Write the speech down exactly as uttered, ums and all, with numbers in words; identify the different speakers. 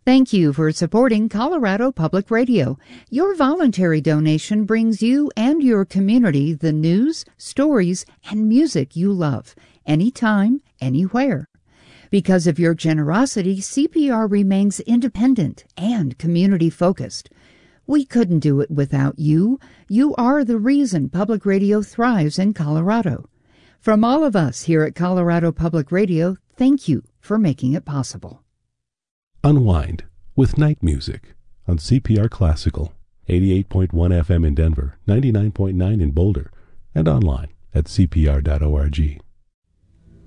Speaker 1: Thank you for supporting Colorado Public Radio. Your voluntary donation brings you and your community the news, stories, and music you love, anytime, anywhere. Because of your generosity, C P R remains independent and community-focused. We couldn't do it without you. You are the reason public radio thrives in Colorado. From all of us here at Colorado Public Radio, thank you for making it possible.
Speaker 2: Unwind with night music on C P R Classical, eighty-eight point one F M in Denver, ninety-nine point nine in Boulder, and online at c p r dot org.